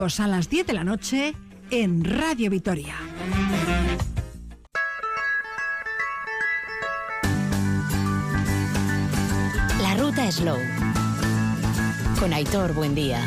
A las 10 de la noche en Radio Vitoria. La ruta Slow con Aitor Buendía.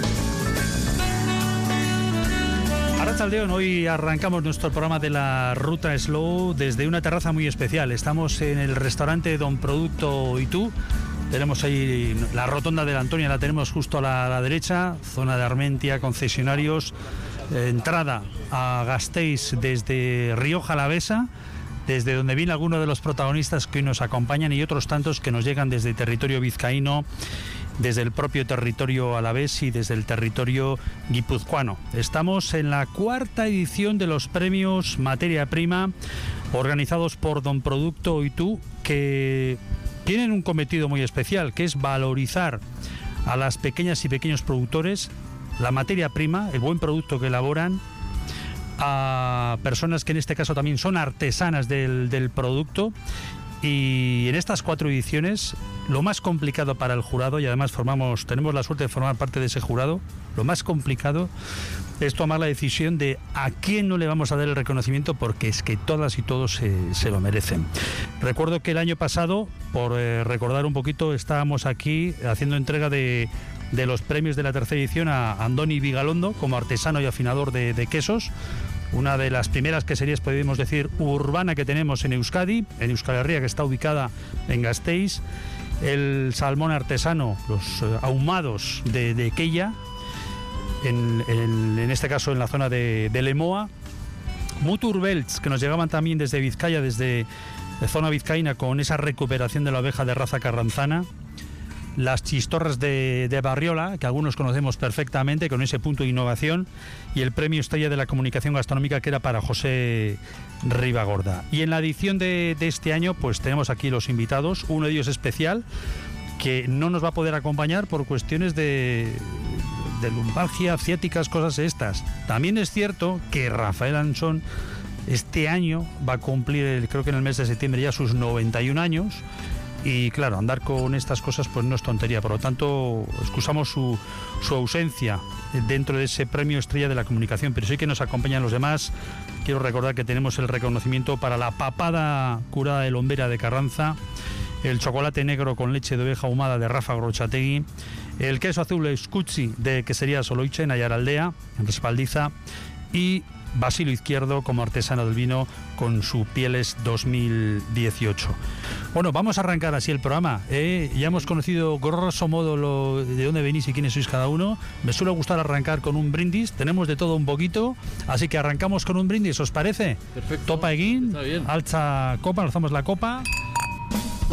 Arratsaldeon, hoy arrancamos nuestro programa de la Ruta Slow desde una terraza muy especial. Estamos en el restaurante Don Producto y Tú. Tenemos ahí la rotonda de la Antonia, la tenemos justo a la derecha, zona de Armentia, concesionarios, entrada a Gasteiz desde Rioja Alavesa, desde donde viene algunos de los protagonistas que hoy nos acompañan y otros tantos que nos llegan desde el territorio vizcaíno, desde el propio territorio alavés y desde el territorio guipuzcoano. Estamos en la cuarta edición de los premios Materia Prima, organizados por Don Producto y Tú, que tienen un cometido muy especial, que es valorizar a las pequeñas y pequeños productores, la materia prima, el buen producto que elaboran, a personas que en este caso también son artesanas del producto. Y en estas 4 ediciones, lo más complicado para el jurado, y además tenemos la suerte de formar parte de ese jurado, lo más complicado es tomar la decisión de a quién no le vamos a dar el reconocimiento, porque es que todas y todos se lo merecen. Recuerdo que el año pasado, por recordar un poquito, estábamos aquí haciendo entrega de los premios de la tercera edición a Andoni Vigalondo como artesano y afinador de quesos, una de las primeras queserías, podemos decir, urbana que tenemos en Euskadi, en Euskal Herria, que está ubicada en Gasteiz. El salmón artesano, los ahumados de Quella, en este caso en la zona de Lemoa. Mutur Belts, que nos llegaban también desde Vizcaya, desde la zona vizcaína, con esa recuperación de la oveja de raza carranzana. Las chistorras de Barriola, que algunos conocemos perfectamente, con ese punto de innovación, y el premio Estrella de la Comunicación Gastronómica, que era para José Ribagorda. Y en la edición de este año, pues tenemos aquí los invitados, uno de ellos especial, que no nos va a poder acompañar por cuestiones de lumbalgia, ciáticas, cosas estas. También es cierto que Rafael Ansón este año va a cumplir, creo que en el mes de septiembre, ya sus 91 años. Y claro, andar con estas cosas pues no es tontería, por lo tanto excusamos su ausencia dentro de ese premio Estrella de la Comunicación, pero sí que nos acompañan los demás. Quiero recordar que tenemos el reconocimiento para la papada curada de lombera de Carranza, el chocolate negro con leche de oveja ahumada de Rafa Gorrochategui, el queso azul Escucci de Quesería Soloiche en Ayaraldea, en Respaldiza, y Basilio Izquierdo como artesano del vino con su Pieles 2018. Bueno, vamos a arrancar así el programa. Ya hemos conocido grosso modo de dónde venís y quiénes sois cada uno. Me suele gustar arrancar con un brindis. Tenemos de todo un poquito, así que arrancamos con un brindis, ¿os parece? Perfecto. Topa egin, está bien. alza copa, alzamos la copa.